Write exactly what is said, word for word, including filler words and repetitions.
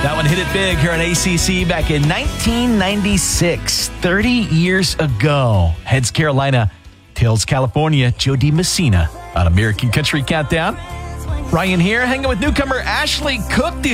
That one hit it big here on A C C back in nineteen ninety-six, thirty years ago. Heads Carolina, tails California, Joe DiMessina on American Country Countdown. Ryan here, hanging with newcomer Ashley Cook. The